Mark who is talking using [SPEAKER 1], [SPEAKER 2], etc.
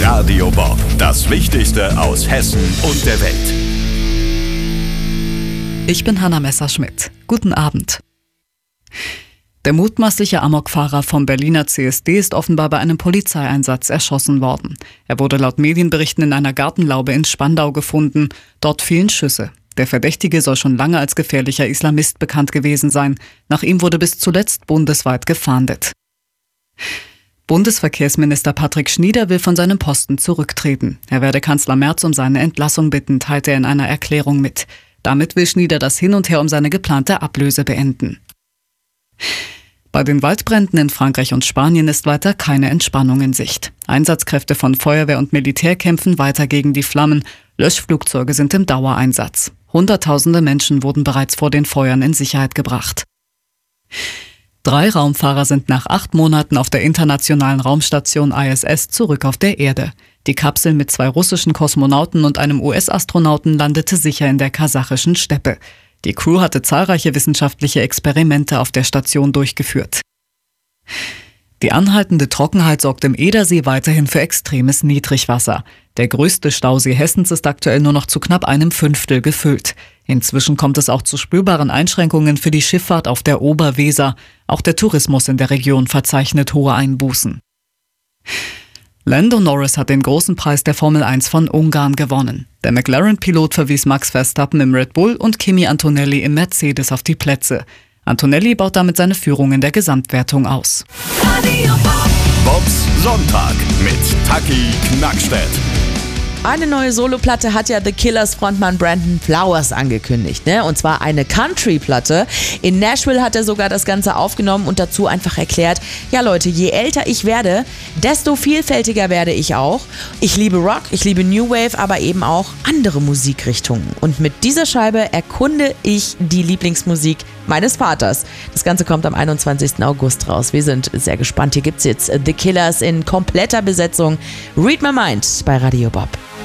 [SPEAKER 1] Radio Bob, das Wichtigste aus Hessen und der Welt.
[SPEAKER 2] Ich bin Hanna Messerschmidt. Guten Abend. Der mutmaßliche Amokfahrer vom Berliner CSD ist offenbar bei einem Polizeieinsatz erschossen worden. Er wurde laut Medienberichten in einer Gartenlaube in Spandau gefunden. Dort fielen Schüsse. Der Verdächtige soll schon lange als gefährlicher Islamist bekannt gewesen sein. Nach ihm wurde bis zuletzt bundesweit gefahndet. Bundesverkehrsminister Patrick Schnieder will von seinem Posten zurücktreten. Er werde Kanzler Merz um seine Entlassung bitten, teilte er in einer Erklärung mit. Damit will Schnieder das Hin und Her um seine geplante Ablöse beenden. Bei den Waldbränden in Frankreich und Spanien ist weiter keine Entspannung in Sicht. Einsatzkräfte von Feuerwehr und Militär kämpfen weiter gegen die Flammen. Löschflugzeuge sind im Dauereinsatz. Hunderttausende Menschen wurden bereits vor den Feuern in Sicherheit gebracht. 3 Raumfahrer sind nach 8 Monaten auf der internationalen Raumstation ISS zurück auf der Erde. Die Kapsel mit 2 russischen Kosmonauten und einem US-Astronauten landete sicher in der kasachischen Steppe. Die Crew hatte zahlreiche wissenschaftliche Experimente auf der Station durchgeführt. Die anhaltende Trockenheit sorgt im Edersee weiterhin für extremes Niedrigwasser. Der größte Stausee Hessens ist aktuell nur noch zu knapp 1/5 gefüllt. Inzwischen kommt es auch zu spürbaren Einschränkungen für die Schifffahrt auf der Oberweser. Auch der Tourismus in der Region verzeichnet hohe Einbußen. Lando Norris hat den großen Preis der Formel 1 von Ungarn gewonnen. Der McLaren-Pilot verwies Max Verstappen im Red Bull und Kimi Antonelli im Mercedes auf die Plätze. Antonelli baut damit seine Führung in der Gesamtwertung aus.
[SPEAKER 1] Bobs Sonntag mit Taki Knackstedt.
[SPEAKER 3] Eine neue Soloplatte hat ja The Killers Frontmann Brandon Flowers angekündigt, ne? Und zwar eine Country-Platte. In Nashville hat er sogar das Ganze aufgenommen und dazu einfach erklärt, ja Leute, je älter ich werde, desto vielfältiger werde ich auch. Ich liebe Rock, ich liebe New Wave, aber eben auch andere Musikrichtungen. Und mit dieser Scheibe erkunde ich die Lieblingsmusik meines Vaters. Das Ganze kommt am 21. August raus. Wir sind sehr gespannt. Hier gibt's jetzt The Killers in kompletter Besetzung. Read My Mind bei Radio Bob.